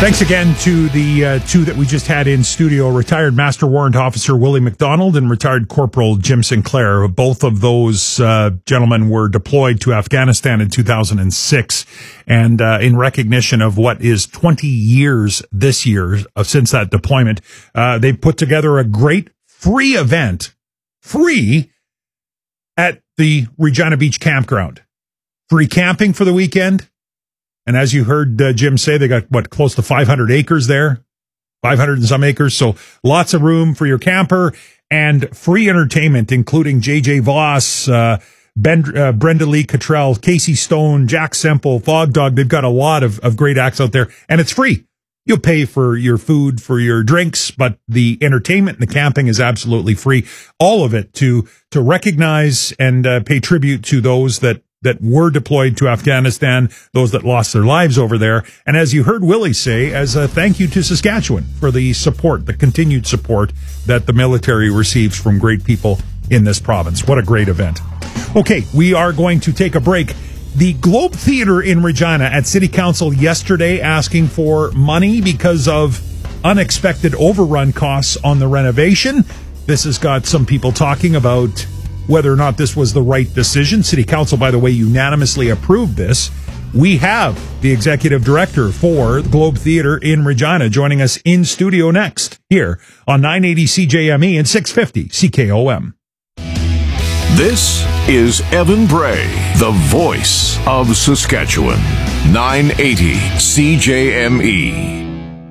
Thanks again to the two that we just had in studio, retired Master Warrant Officer Willie McDonald and retired Corporal Jim Sinclair. Both of those gentlemen were deployed to Afghanistan in 2006. And in recognition of what is 20 years this year since that deployment, they put together a great free event, at the Regina Beach Campground. Free camping for the weekend. And as you heard Jim say, they got, close to 500 acres there, 500 and some acres. So lots of room for your camper and free entertainment, including J.J. Voss, Brenda Lee Cottrell, Casey Stone, Jack Semple, Fog Dog. They've got a lot of great acts out there, and it's free. You'll pay for your food, for your drinks, but the entertainment and the camping is absolutely free. All of it to recognize and pay tribute to those that were deployed to Afghanistan, those that lost their lives over there. And as you heard Willie say, as a thank you to Saskatchewan for the support, the continued support that the military receives from great people in this province. What a great event. Okay, we are going to take a break. The Globe Theatre in Regina at City Council yesterday asking for money because of unexpected overrun costs on the renovation. This has got some people talking about whether or not this was the right decision. City Council, by the way, unanimously approved this. We have the executive director for the Globe Theatre in Regina joining us in studio next here on 980 CJME and 650 CKOM. This is Evan Bray, the voice of Saskatchewan. 980 CJME.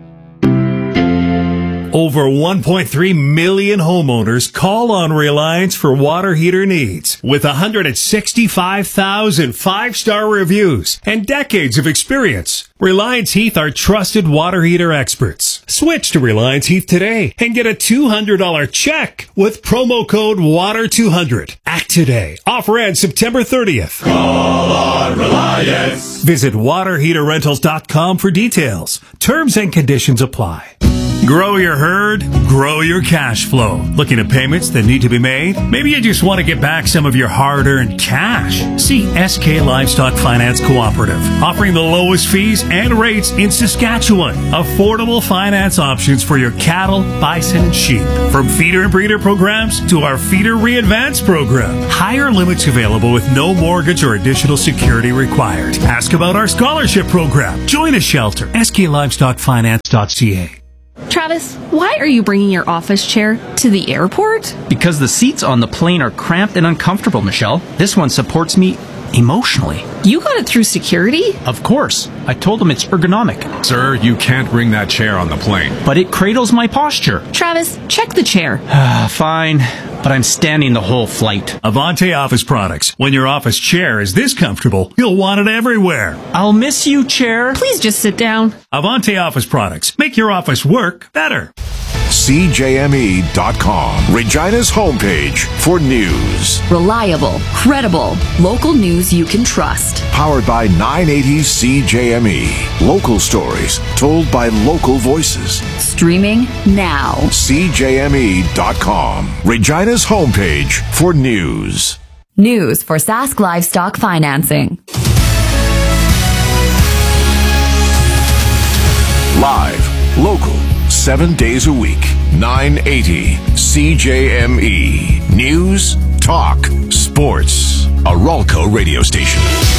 Over 1.3 million homeowners call on Reliance for water heater needs. With 165,000 five-star reviews and decades of experience, Reliance Heath are trusted water heater experts. Switch to Reliance Heath today and get a $200 check with promo code WATER200. Act today. Offer ends September 30th. Call on Reliance. Visit waterheaterrentals.com for details. Terms and conditions apply. Grow your herd, grow your cash flow. Looking at payments that need to be made? Maybe you just want to get back some of your hard-earned cash. See SK Livestock Finance Cooperative, offering the lowest fees and rates in Saskatchewan. Affordable finance options for your cattle, bison, and sheep. From feeder and breeder programs to our Feeder Re-Advance program. Higher limits available with no mortgage or additional security required. Ask about our scholarship program. Join a shelter. sklivestockfinance.ca. Travis, why are you bringing your office chair to the airport? Because the seats on the plane are cramped and uncomfortable, Michelle. This one supports me emotionally. You got it through security? Of course. I told them it's ergonomic. Sir, you can't bring that chair on the plane. But it cradles my posture. Travis, check the chair. Fine, but I'm standing the whole flight. Avante Office Products. When your office chair is this comfortable, you'll want it everywhere. I'll miss you, chair. Please just sit down. Avante Office Products. Make your office work better. CJME.com, Regina's homepage for news. Reliable, credible, local news you can trust. Powered by 980 CJME. Local stories told by local voices. Streaming now. CJME.com, Regina's homepage for news. News for Sask Livestock Financing. Live, local, 7 days a week. 980 CJME. News, talk, sports. A Ralco radio station.